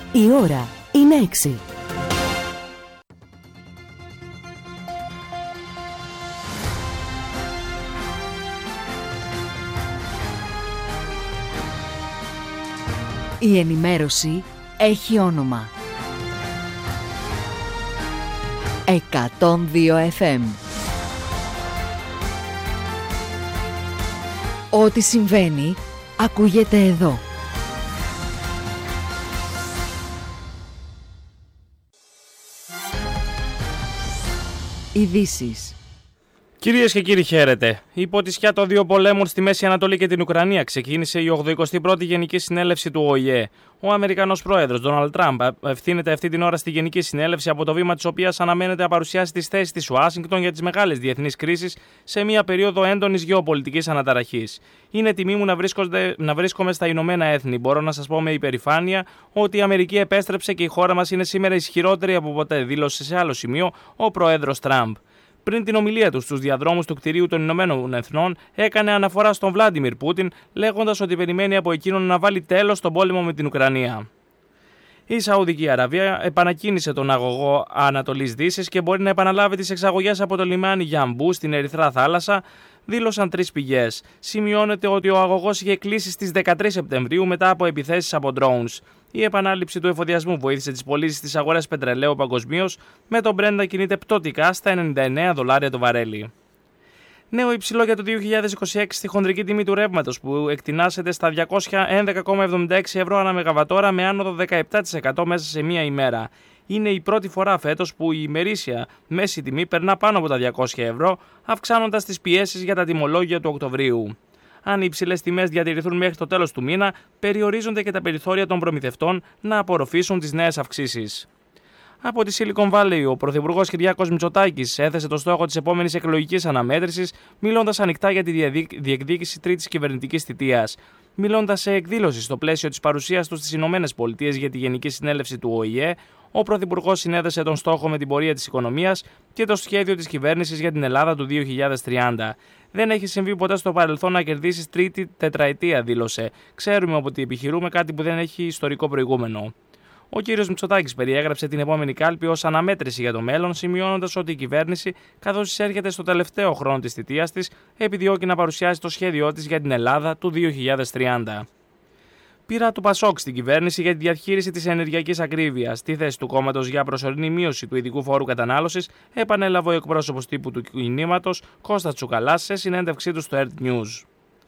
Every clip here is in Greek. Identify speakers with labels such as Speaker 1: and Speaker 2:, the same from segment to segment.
Speaker 1: Η ώρα είναι 6. Η ενημέρωση έχει όνομα. 102 FM. Ό,τι συμβαίνει, ακούγεται εδώ. Ειδήσεις.
Speaker 2: Κυρίες και κύριοι, χαίρετε. Η ποτισιά των δύο πολέμων στη Μέση Ανατολή και την Ουκρανία ξεκίνησε η 81η Γενική Συνέλευση του ΟΗΕ. Ο Αμερικανός πρόεδρος Ντόναλντ Τραμπ ευθύνεται αυτή την ώρα στη Γενική Συνέλευση, από το βήμα της οποίας αναμένεται να παρουσιάσει τις θέσεις της Ουάσιγκτον για τις μεγάλες διεθνείς κρίσεις σε μια περίοδο έντονης γεωπολιτικής αναταραχής. Είναι τιμή μου να βρίσκομαι στα Ηνωμένα Έθνη. Μπορώ να σας πω με υπερηφάνεια ότι η Αμερική επέστρεψε και η χώρα μας είναι σήμερα ισχυρότερη από ποτέ, δήλωσε σε άλλο σημείο ο πρόεδρος Τραμπ. Πριν την ομιλία του στους διαδρόμους του κτηρίου των Ηνωμένων Εθνών, έκανε αναφορά στον Βλάντιμιρ Πούτιν, λέγοντας ότι περιμένει από εκείνον να βάλει τέλος στον πόλεμο με την Ουκρανία. Η Σαουδική Αραβία επανακίνησε τον αγωγό Ανατολής Δύσης και μπορεί να επαναλάβει τις εξαγωγές από το λιμάνι Γιαμπού στην Ερυθρά Θάλασσα, δήλωσαν 3 πηγές. Σημειώνεται ότι ο αγωγός είχε κλείσει στις 13 Σεπτεμβρίου μετά από επιθέσεις από drones. Η επανάληψη του εφοδιασμού βοήθησε τις πωλήσεις στις αγορές πετρελαίου παγκοσμίως, με τον Brent να κινείται πτωτικά στα $99 το βαρέλι. Νέο υψηλό για το 2026 στη χονδρική τιμή του ρεύματος, που εκτινάσεται στα 211,76 ευρώ ανά μεγαβατόρα, με άνοδο 17% μέσα σε μία ημέρα. Είναι η πρώτη φορά φέτος που η ημερήσια μέση τιμή περνά πάνω από τα 200 ευρώ, αυξάνοντας τις πιέσεις για τα τιμολόγια του Οκτωβρίου. Αν οι υψηλές τιμές διατηρηθούν μέχρι το τέλος του μήνα, περιορίζονται και τα περιθώρια των προμηθευτών να απορροφήσουν τις νέες αυξήσεις. Από τη Silicon Valley, ο Πρωθυπουργός Κυριάκος Μητσοτάκης έθεσε το στόχο της επόμενης εκλογικής αναμέτρησης, μιλώντας ανοιχτά για τη διεκδίκηση τρίτης κυβερνητικής θητείας. Μιλώντας σε εκδήλωση στο πλαίσιο της παρουσίας του στις ΗΠΑ για τη Γενική Συνέλευση του ΟΗΕ, ο Πρωθυπουργός συνέδεσε τον στόχο με την πορεία της οικονομίας και το σχέδιο της κυβέρνησης για την Ελλάδα του 2030. Δεν έχει συμβεί ποτέ στο παρελθόν να κερδίσεις τρίτη τετραετία, δήλωσε. Ξέρουμε ότι επιχειρούμε κάτι που δεν έχει ιστορικό προηγούμενο. Ο κύριος Μητσοτάκης περιέγραψε την επόμενη κάλπη ως αναμέτρηση για το μέλλον, σημειώνοντας ότι η κυβέρνηση, καθώς εισέρχεται στο τελευταίο χρόνο της θητείας της, επιδιώκει να παρουσιάσει το σχέδιό της για την Ελλάδα του 2030. Πείρα του Πασόκ στην κυβέρνηση για τη διαχείριση της ενεργειακής ακρίβειας. Στη θέση του κόμματος για προσωρινή μείωση του ειδικού φόρου κατανάλωσης, επανέλαβε ο εκπρόσωπος τύπου του κινήματος Κώστας Τσουκαλάς σε συνέντευξή του στο ERT News.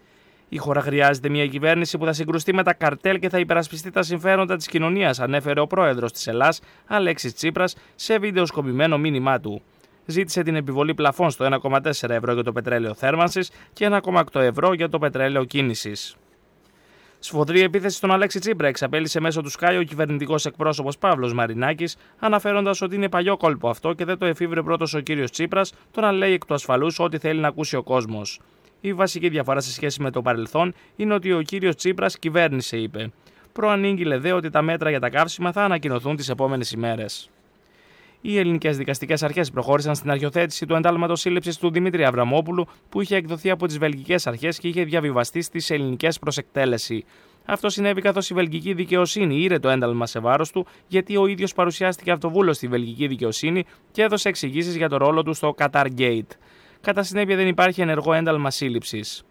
Speaker 2: Η χώρα χρειάζεται μια κυβέρνηση που θα συγκρουστεί με τα καρτέλ και θα υπερασπιστεί τα συμφέροντα της κοινωνίας, ανέφερε ο πρόεδρος της Ελλάς, Αλέξης Τσίπρας, σε βίντεο σκοπημένο μήνυμά του. Ζήτησε την επιβολή πλαφών στο 1,4 ευρώ για το πετρέλαιο θέρμανσης και 1,8 ευρώ για το πετρέλαιο κίνησης. Σφοδρή επίθεση στον Αλέξη Τσίπρα εξαπέλυσε μέσω του Sky ο κυβερνητικός εκπρόσωπος Παύλος Μαρινάκης, αναφέροντας ότι είναι παλιό κόλπο αυτό και δεν το εφήβρε πρώτος ο κύριος Τσίπρας, το να λέει εκ του ασφαλούς ό,τι θέλει να ακούσει ο κόσμος. Η βασική διαφορά σε σχέση με το παρελθόν είναι ότι ο κύριος Τσίπρας κυβέρνησε, είπε. Προανήγγειλε δε ότι τα μέτρα για τα καύσιμα θα ανακοινωθούν τις επόμενες ημέρες. Οι ελληνικές δικαστικές αρχές προχώρησαν στην αρχιοθέτηση του εντάλματος σύλληψης του Δημήτρη Αβραμόπουλου, που είχε εκδοθεί από τις βελγικές αρχές και είχε διαβιβαστεί στις ελληνικές προς εκτέλεση. Αυτό συνέβη καθώς η βελγική δικαιοσύνη ήρε το ένταλμα σε βάρος του, γιατί ο ίδιος παρουσιάστηκε αυτοβούλος στη βελγική δικαιοσύνη και έδωσε εξηγήσεις για το ρόλο του στο Qatar Gate. Κατά συνέπεια, δεν υπάρχει ενεργό ένταλμα σύλληψης.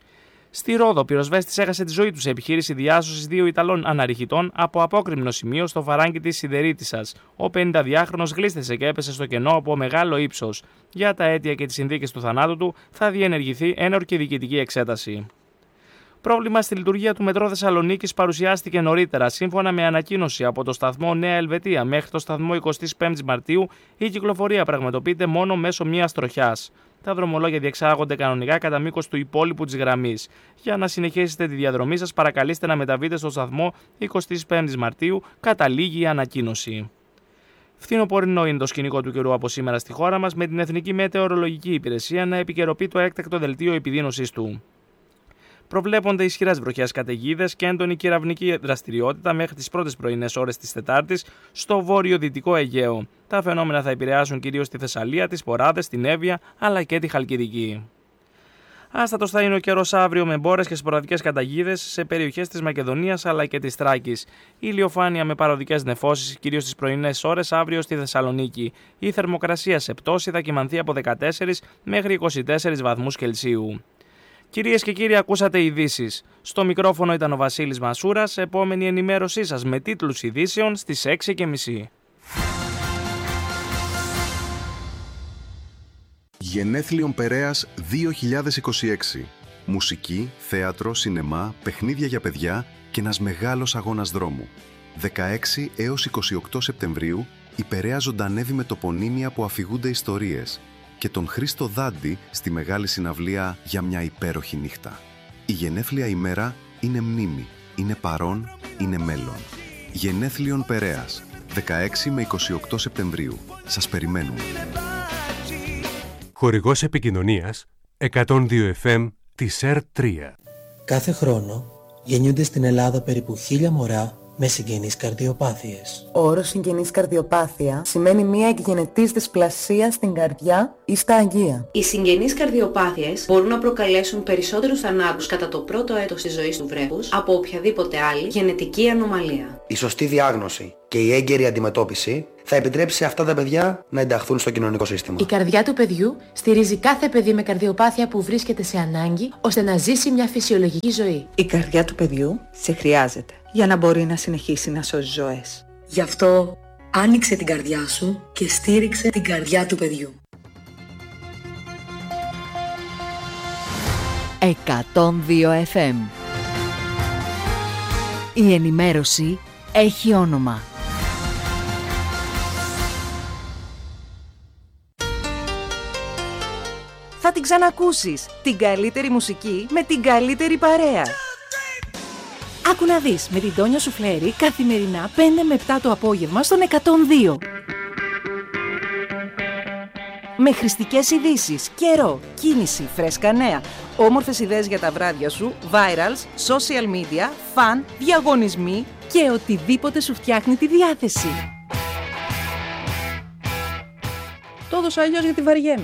Speaker 2: Στη Ρόδο, πυροσβέστης έχασε τη ζωή του σε επιχείρηση διάσωσης 2 Ιταλών αναρριχητών από απόκρημνο σημείο στο φαράγγι της Σιδερίτισσας. Ο 52χρονος γλίστρησε και έπεσε στο κενό από μεγάλο ύψος. Για τα αίτια και τις συνθήκες του θανάτου του θα διενεργηθεί ένορκη διοικητική εξέταση. Πρόβλημα στη λειτουργία του μετρό Θεσσαλονίκης παρουσιάστηκε νωρίτερα. Σύμφωνα με ανακοίνωση από το σταθμό Νέα Ελβετία μέχρι το σταθμό 25 Μαρτίου, η κυκλοφορία πραγματοποιείται μόνο μέσω μιας τροχιάς. Τα δρομολόγια διεξάγονται κανονικά κατά μήκος του υπόλοιπου της γραμμής. Για να συνεχίσετε τη διαδρομή σας, παρακαλείστε να μεταβείτε στο σταθμό 25 Μαρτίου, καταλήγει η ανακοίνωση. Φθινοπορεινό είναι το σκηνικό του καιρού από σήμερα στη χώρα μας, με την Εθνική Μετεωρολογική Υπηρεσία να επικαιροποιεί το έκτακτο δελτίο επιδείνωσης του. Προβλέπονται ισχυρές βροχές, καταιγίδες και έντονη κεραυνική δραστηριότητα μέχρι τις πρώτες πρωινές ώρες της Τετάρτης στο βόρειο-δυτικό Αιγαίο. Τα φαινόμενα θα επηρεάσουν κυρίως τη Θεσσαλία, τις Ποράδες, την Εύβοια αλλά και τη Χαλκιδική. Άστατος θα είναι ο καιρός αύριο με μπόρες και σποραδικές καταιγίδες σε περιοχές της Μακεδονίας αλλά και της Θράκης. Ηλιοφάνεια με παροδικές νεφώσεις, κυρίως τις πρωινές ώρες αύριο στη Θεσσαλονίκη. Η θερμοκρασία σε πτώση θα κυμανθεί από 14 μέχρι 24 βαθμούς Κελσίου. Κυρίες και κύριοι, ακούσατε ειδήσεις. Στο μικρόφωνο ήταν ο Βασίλης Μασούρας. Επόμενη ενημέρωσή σας με τίτλους ειδήσεων στις 6:30.
Speaker 3: Γενέθλιον Περέας 2026. Μουσική, θέατρο, σινεμά, παιχνίδια για παιδιά και ένας μεγάλος αγώνας δρόμου. 16 έως 28 Σεπτεμβρίου η Περαία ζωντανεύει με τοπονύμια που αφηγούνται ιστορίες και τον Χρήστο Δάντη στη μεγάλη συναυλία για μια υπέροχη νύχτα. Η γενέθλια ημέρα είναι μνήμη, είναι παρόν, είναι μέλλον. Γενέθλιον Περέας, 16 με 28 Σεπτεμβρίου. Σας περιμένουμε.
Speaker 4: Χορηγός επικοινωνίας 102 FM της ΕΡΤ3.
Speaker 5: Κάθε χρόνο γεννιούνται στην Ελλάδα περίπου 1000 μωρά με συγγενείς καρδιοπάθειες.
Speaker 6: Ο όρος συγγενής καρδιοπάθεια σημαίνει μια εκγενετής δυσπλασία στην καρδιά ή στα αγεία.
Speaker 7: Οι συγγενείς καρδιοπάθειες μπορούν να προκαλέσουν περισσότερους θανάτους κατά το πρώτο έτος της ζωής του βρέφους από οποιαδήποτε άλλη γενετική ανομαλία.
Speaker 8: Η σωστή διάγνωση και η έγκαιρη αντιμετώπιση θα επιτρέψει σε αυτά τα παιδιά να ενταχθούν στο κοινωνικό σύστημα.
Speaker 9: Η καρδιά του παιδιού στηρίζει κάθε παιδί με καρδιοπάθεια που βρίσκεται σε ανάγκη ώστε να ζήσει μια φυσιολογική ζωή.
Speaker 10: Η καρδιά του παιδιού σε χρειάζεται για να μπορεί να συνεχίσει να σώζει ζωές.
Speaker 11: Γι' αυτό άνοιξε την καρδιά σου και στήριξε την καρδιά του παιδιού.
Speaker 1: 102 FM. Η ενημέρωση έχει όνομα.
Speaker 12: Θα την ξανακούσεις. Την καλύτερη μουσική με την καλύτερη παρέα. Άκου να δεις με την Τόνια Σουφλέρη καθημερινά 5 με 7 το απόγευμα στον 102. Με χρηστικές ειδήσεις, καιρό, κίνηση, φρέσκα νέα, όμορφες ιδέες για τα βράδια σου, virals, social media, φαν, διαγωνισμοί και οτιδήποτε σου φτιάχνει τη διάθεση. Το έδωσα αλλιώς γιατί βαριέμαι.